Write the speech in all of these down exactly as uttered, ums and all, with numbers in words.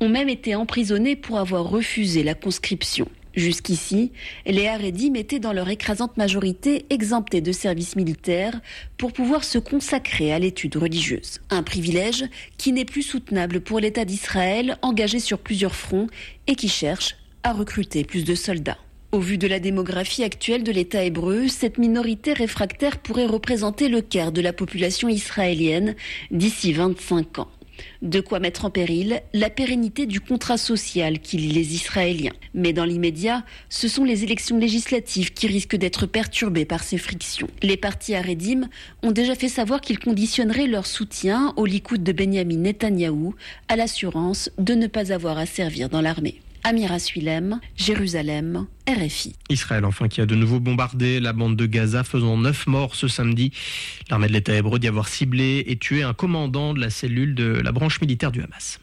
ont même été emprisonnés pour avoir refusé la conscription. Jusqu'ici, les Haredim étaient dans leur écrasante majorité exemptés de service militaire pour pouvoir se consacrer à l'étude religieuse. Un privilège qui n'est plus soutenable pour l'État d'Israël, engagé sur plusieurs fronts et qui cherche à recruter plus de soldats. Au vu de la démographie actuelle de l'État hébreu, cette minorité réfractaire pourrait représenter le quart de la population israélienne d'ici vingt-cinq ans. De quoi mettre en péril la pérennité du contrat social qui lie les Israéliens. Mais dans l'immédiat, ce sont les élections législatives qui risquent d'être perturbées par ces frictions. Les partis Haredim ont déjà fait savoir qu'ils conditionneraient leur soutien au Likoud de Benyamin Netanyahou à l'assurance de ne pas avoir à servir dans l'armée. Amira Suilem, Jérusalem, R F I. Israël, enfin, qui a de nouveau bombardé la bande de Gaza, faisant neuf morts ce samedi. L'armée de l'État hébreu dit avoir ciblé et tué un commandant de la cellule de la branche militaire du Hamas.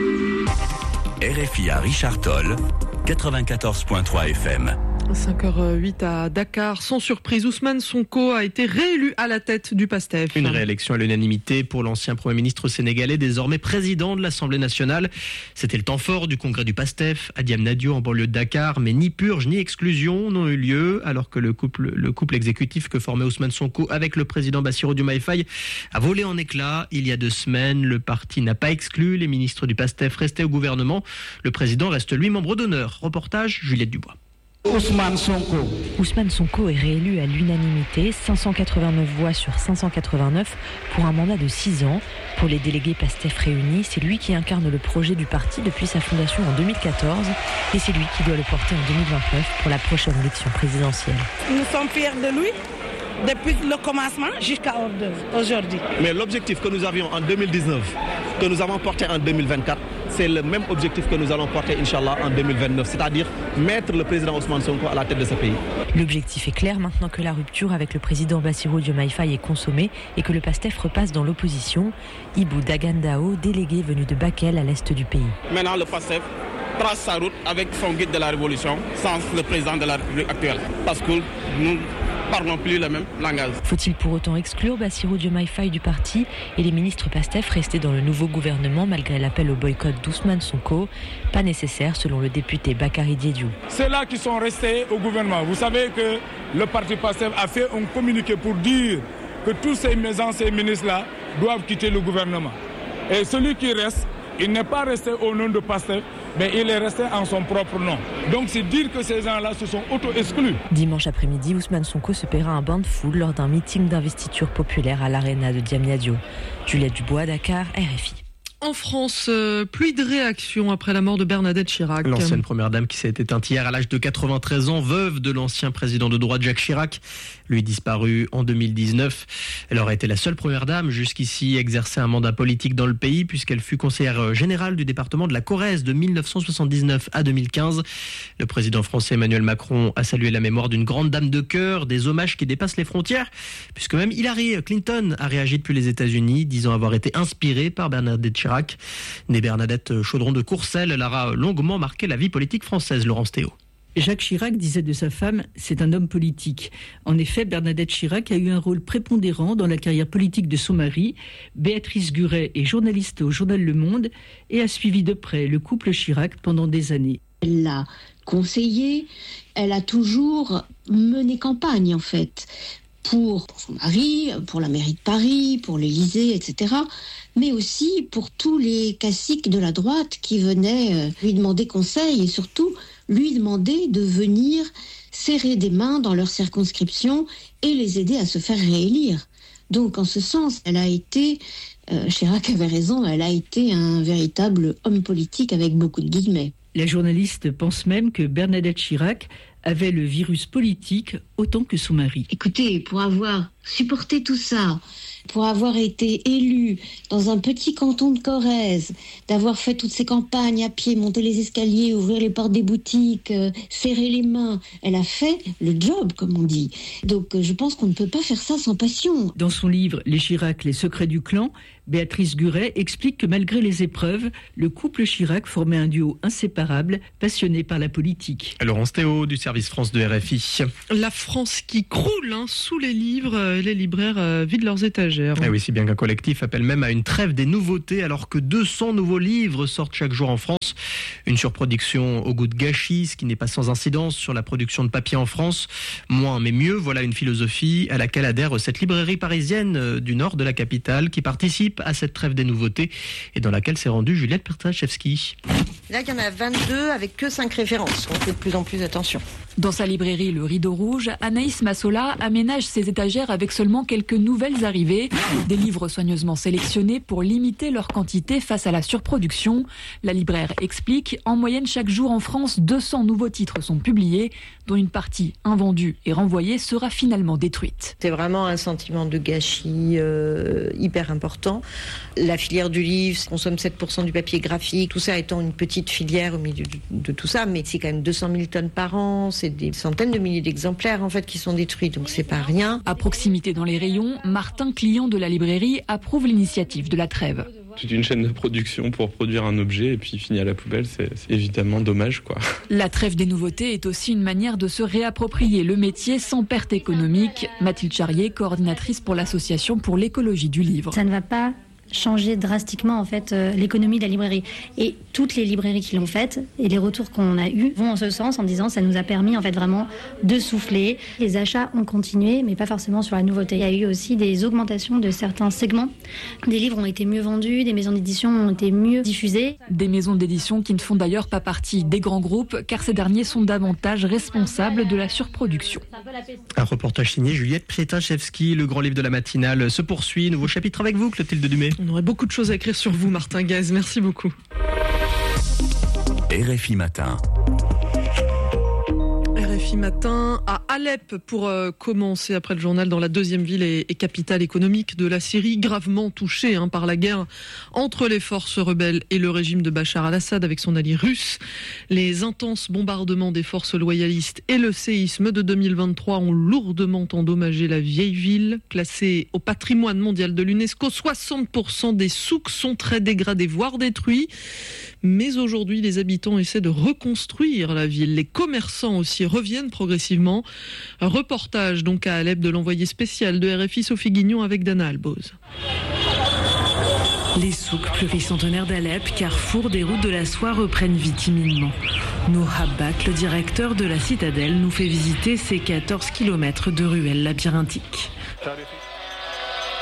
R F I à Richard Toll, quatre-vingt-quatorze virgule trois F M. cinq heures huit à Dakar. Sans surprise, Ousmane Sonko a été réélu à la tête du PASTEF. Une réélection à l'unanimité pour l'ancien Premier ministre sénégalais, désormais président de l'Assemblée nationale. C'était le temps fort du congrès du PASTEF à Diamniadio, en banlieue de Dakar. Mais ni purge ni exclusion n'ont eu lieu, alors que le couple, le couple exécutif que formait Ousmane Sonko avec le président Bassirou Diomaye Faye a volé en éclats. Il y a deux semaines, le parti n'a pas exclu les ministres du PASTEF restés au gouvernement. Le président reste lui membre d'honneur. Reportage Juliette Dubois. Ousmane Sonko. Ousmane Sonko est réélu à l'unanimité, cinq cent quatre-vingt-neuf voix sur cinq cent quatre-vingt-neuf pour un mandat de six ans. Pour les délégués PASTEF réunis, c'est lui qui incarne le projet du parti depuis sa fondation en deux mille quatorze et c'est lui qui doit le porter en deux mille vingt-neuf pour la prochaine élection présidentielle. Nous sommes fiers de lui depuis le commencement jusqu'à aujourd'hui. Mais l'objectif que nous avions en deux mille dix-neuf, que nous avons porté en deux mille vingt-quatre, c'est le même objectif que nous allons porter, Inch'Allah, en deux mille vingt-neuf, c'est-à-dire mettre le président Ousmane Sonko à la tête de ce pays. L'objectif est clair maintenant que la rupture avec le président Bassirou Diomaye Faye est consommée et que le PASTEF repasse dans l'opposition. Ibou Dagandao, délégué venu de Bakel à l'est du pays. Maintenant, le PASTEF trace sa route avec son guide de la révolution, sans le président de la République actuelle. Parce que nous parlons plus le même langage. Faut-il pour autant exclure Bassirou Diomaye Faye du parti et les ministres PASTEF restés dans le nouveau gouvernement malgré l'appel au boycott d'Ousmane Sonko? Pas nécessaire selon le député Bakary Diédiou. C'est là qu'ils sont restés au gouvernement. Vous savez que le parti PASTEF a fait un communiqué pour dire que tous ces anciens ministres-là doivent quitter le gouvernement. Et celui qui reste, il n'est pas resté au nom de PASTEF, mais il est resté en son propre nom. Donc c'est dire que ces gens-là se sont auto-exclus. Dimanche après-midi, Ousmane Sonko se paiera un bain de foule lors d'un meeting d'investiture populaire à l'Arena de Diamniadio. Juliette Dubois, Dakar, R F I. En France, euh, pluie de réactions après la mort de Bernadette Chirac. L'ancienne première dame qui s'est éteinte hier à l'âge de quatre-vingt-treize ans, veuve de l'ancien président de droite Jacques Chirac, lui disparu en deux mille dix-neuf. Elle aurait été la seule première dame jusqu'ici à exercer un mandat politique dans le pays puisqu'elle fut conseillère générale du département de la Corrèze de mille neuf cent soixante-dix-neuf à deux mille quinze. Le président français Emmanuel Macron a salué la mémoire d'une grande dame de cœur, des hommages qui dépassent les frontières, puisque même Hillary Clinton a réagi depuis les États-Unis, disant avoir été inspirée par Bernadette Chirac. Née Bernadette Chaudron de Courcelles, elle aura longuement marqué la vie politique française, Laurence Théo. Jacques Chirac disait de sa femme « c'est un homme politique ». En effet, Bernadette Chirac a eu un rôle prépondérant dans la carrière politique de son mari. Béatrice Guret est journaliste au journal Le Monde et a suivi de près le couple Chirac pendant des années. Elle l'a conseillé, elle a toujours mené campagne en fait. Pour, pour son mari, pour la mairie de Paris, pour l'Élysée, et cetera, mais aussi pour tous les caciques de la droite qui venaient euh, lui demander conseil et surtout lui demander de venir serrer des mains dans leur circonscription et les aider à se faire réélire. Donc en ce sens, elle a été, euh, Chirac avait raison, elle a été un véritable homme politique avec beaucoup de guillemets. La journaliste pense même que Bernadette Chirac avait le virus politique autant que son mari. Écoutez, pour avoir supporté tout ça, pour avoir été élue dans un petit canton de Corrèze, d'avoir fait toutes ces campagnes à pied, monter les escaliers, ouvrir les portes des boutiques, euh, serrer les mains, elle a fait le job, comme on dit. Donc euh, je pense qu'on ne peut pas faire ça sans passion. Dans son livre « Les Chirac, les secrets du clan », Béatrice Guret explique que malgré les épreuves, le couple Chirac formait un duo inséparable, passionné par la politique. Laurence Théo du service France de R F I. La France qui croule hein, sous les livres. et les libraires vident leurs étagères. Et oui, si bien qu'un collectif appelle même à une trêve des nouveautés alors que deux cents nouveaux livres sortent chaque jour en France. Une surproduction au goût de gâchis, ce qui n'est pas sans incidence sur la production de papier en France. Moins mais mieux, voilà une philosophie à laquelle adhère cette librairie parisienne du nord de la capitale qui participe à cette trêve des nouveautés et dans laquelle s'est rendue Juliette Pertachevski. Là, il y en a vingt-deux avec que cinq références. On fait de plus en plus attention. Dans sa librairie Le Rideau Rouge, Anaïs Massola aménage ses étagères avec seulement quelques nouvelles arrivées. Des livres soigneusement sélectionnés pour limiter leur quantité face à la surproduction. La libraire explique, en moyenne chaque jour en France, deux cents nouveaux titres sont publiés, dont une partie invendue et renvoyée sera finalement détruite. C'est vraiment un sentiment de gâchis euh, hyper important. La filière du livre consomme sept pour cent du papier graphique, tout ça étant une petite filière au milieu de, de tout ça, mais c'est quand même deux cent mille tonnes par an, c'est des centaines de milliers d'exemplaires en fait qui sont détruits, donc c'est pas rien. À proximité dans les rayons, Martin, client de la librairie, approuve l'initiative de la trêve. Toute une chaîne de production pour produire un objet et puis finir à la poubelle, c'est, c'est évidemment dommage, quoi. La trêve des nouveautés est aussi une manière de se réapproprier le métier sans perte économique. Mathilde Charrier, coordinatrice pour l'association pour l'écologie du livre. Ça ne va pas changer drastiquement en fait euh, l'économie de la librairie, et toutes les librairies qui l'ont faite et les retours qu'on a eus vont en ce sens en disant ça nous a permis en fait vraiment de souffler. Les achats ont continué mais pas forcément sur la nouveauté. Il y a eu aussi des augmentations de certains segments. Des livres ont été mieux vendus, des maisons d'édition ont été mieux diffusées. Des maisons d'édition qui ne font d'ailleurs pas partie des grands groupes car ces derniers sont davantage responsables de la surproduction. Un reportage signé Juliette Przetachevski. Le grand livre de la matinale se poursuit. Nouveau chapitre avec vous, Clotilde Dumay. On aurait beaucoup de choses à écrire sur vous, Martin Gaz. Merci beaucoup. R F I Matin. R F I Matin à Alep pour euh, commencer après le journal dans la deuxième ville et, et capitale économique de la Syrie, gravement touchée hein, par la guerre entre les forces rebelles et le régime de Bachar al-Assad avec son allié russe. Les intenses bombardements des forces loyalistes et le séisme de deux mille vingt-trois ont lourdement endommagé la vieille ville, classée au patrimoine mondial de l'UNESCO. soixante pour cent des souks sont très dégradés, voire détruits. Mais aujourd'hui, les habitants essaient de reconstruire la ville. Les commerçants aussi reviennent progressivement. Un reportage donc à Alep de l'envoyé spécial de R F I Sophie Guignon avec Dana Alboz. Les souks pluricentenaires d'Alep, carrefour des routes de la soie, reprennent vie timidement. Nour Habbat, le directeur de la citadelle, nous fait visiter ces quatorze kilomètres de ruelles labyrinthiques.